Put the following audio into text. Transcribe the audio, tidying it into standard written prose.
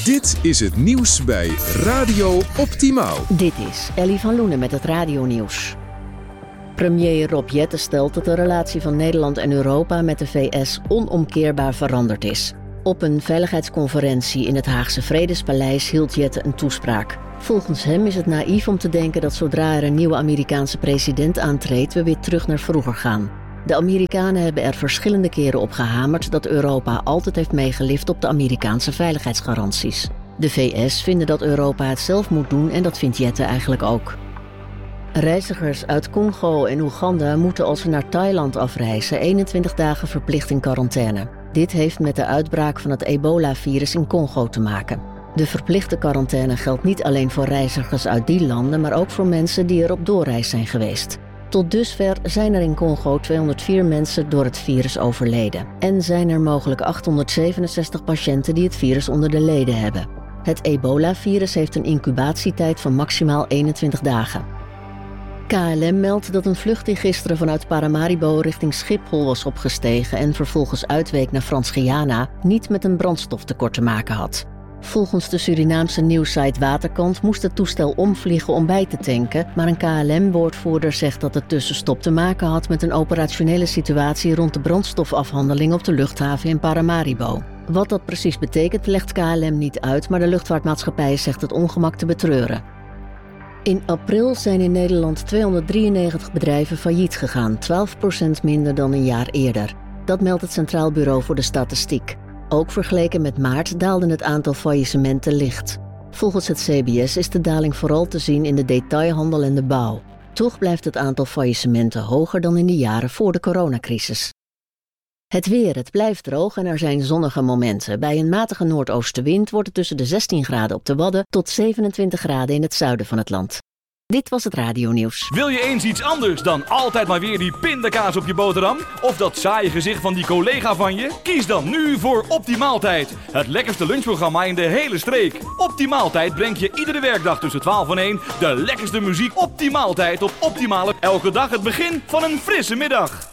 Dit is het nieuws bij Radio Optimaal. Dit is Ellie van Loenen met het radionieuws. Premier Rob Jetten stelt dat de relatie van Nederland en Europa met de VS onomkeerbaar veranderd is. Op een veiligheidsconferentie in het Haagse Vredespaleis hield Jetten een toespraak. Volgens hem is het naïef om te denken dat zodra er een nieuwe Amerikaanse president aantreedt, we weer terug naar vroeger gaan. De Amerikanen hebben er verschillende keren op gehamerd dat Europa altijd heeft meegelift op de Amerikaanse veiligheidsgaranties. De VS vinden dat Europa het zelf moet doen en dat vindt Jetten eigenlijk ook. Reizigers uit Congo en Oeganda moeten als ze naar Thailand afreizen 21 dagen verplicht in quarantaine. Dit heeft met de uitbraak van het ebola-virus in Congo te maken. De verplichte quarantaine geldt niet alleen voor reizigers uit die landen, maar ook voor mensen die er op doorreis zijn geweest. Tot dusver zijn er in Congo 204 mensen door het virus overleden. En zijn er mogelijk 867 patiënten die het virus onder de leden hebben. Het ebola-virus heeft een incubatietijd van maximaal 21 dagen. KLM meldt dat een vlucht die gisteren vanuit Paramaribo richting Schiphol was opgestegen en vervolgens uitweek naar Frans-Guyana niet met een brandstoftekort te maken had. Volgens de Surinaamse nieuwssite Waterkant moest het toestel omvliegen om bij te tanken, maar een KLM-woordvoerder zegt dat de tussenstop te maken had met een operationele situatie rond de brandstofafhandeling op de luchthaven in Paramaribo. Wat dat precies betekent legt KLM niet uit, maar de luchtvaartmaatschappij zegt het ongemak te betreuren. In april zijn in Nederland 293 bedrijven failliet gegaan, 12% minder dan een jaar eerder. Dat meldt het Centraal Bureau voor de Statistiek. Ook vergeleken met maart daalde het aantal faillissementen licht. Volgens het CBS is de daling vooral te zien in de detailhandel en de bouw. Toch blijft het aantal faillissementen hoger dan in de jaren voor de coronacrisis. Het weer, het blijft droog en er zijn zonnige momenten. Bij een matige noordoostenwind wordt het tussen de 16 graden op de Wadden tot 27 graden in het zuiden van het land. Dit was het radionieuws. Wil je eens iets anders dan altijd maar weer die pindakaas op je boterham? Of dat saaie gezicht van die collega van je? Kies dan nu voor Optimaaltijd. Het lekkerste lunchprogramma in de hele streek. Optimaaltijd brengt je iedere werkdag tussen 12 en 1 de lekkerste muziek Optimaaltijd op Optimale. Elke dag het begin van een frisse middag.